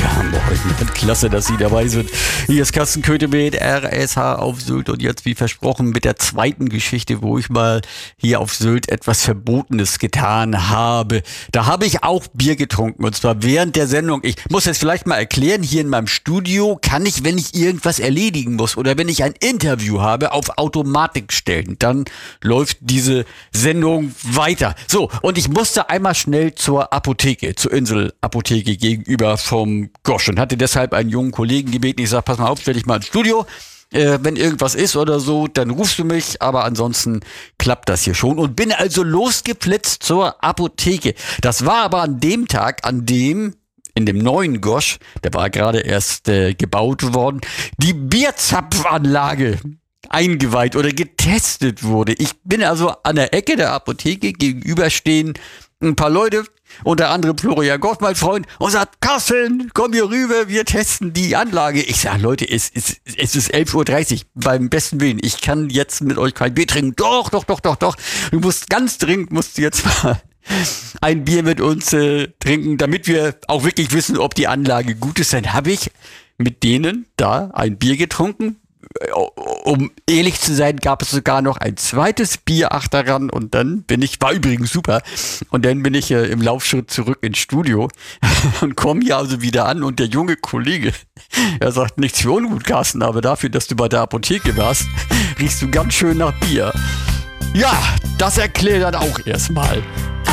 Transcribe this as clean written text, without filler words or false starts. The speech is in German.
Ja, moin. Klasse, dass Sie dabei sind. Hier ist Carsten Köthe mit RSH auf Sylt und jetzt wie versprochen mit der zweiten Geschichte, wo ich mal hier auf Sylt etwas Verbotenes getan habe. Da habe ich auch Bier getrunken und zwar während der Sendung. Ich muss jetzt vielleicht mal erklären, hier in meinem Studio kann ich, wenn ich irgendwas erledigen muss oder wenn ich ein Interview habe, auf Automatik stellen. Dann läuft diese Sendung weiter. So, und ich musste einmal schnell zur Apotheke, zur Inselapotheke gegenüber vom Gosch und hatte deshalb einen jungen Kollegen gebeten. Ich sage, pass mal auf, stell dich mal ins Studio. Wenn irgendwas ist oder so, dann rufst du mich, aber ansonsten klappt das hier schon. Und bin also losgeflitzt zur Apotheke. Das war aber an dem Tag, an dem in dem neuen Gosch, der war gerade erst gebaut worden, die Bierzapfanlage eingeweiht oder getestet wurde. Ich bin also an der Ecke der Apotheke, gegenüber stehen ein paar Leute, unter anderem Florian Goff, mein Freund, und sagt, Carsten, komm hier rüber, wir testen die Anlage. Ich sag, Leute, es ist 11:30 Uhr, beim besten Willen. Ich kann jetzt mit euch kein Bier trinken. Doch. Du musst ganz dringend, jetzt mal ein Bier mit uns trinken, damit wir auch wirklich wissen, ob die Anlage gut ist. Dann habe ich mit denen da ein Bier getrunken. Um ehrlich zu sein, gab es sogar noch ein zweites Bier daran und dann war übrigens super, und dann bin ich im Laufschritt zurück ins Studio und komme hier also wieder an und der junge Kollege, er sagt, nichts für ungut, Carsten, aber dafür, dass du bei der Apotheke warst, riechst du ganz schön nach Bier. Ja, das erklärt dann auch erstmal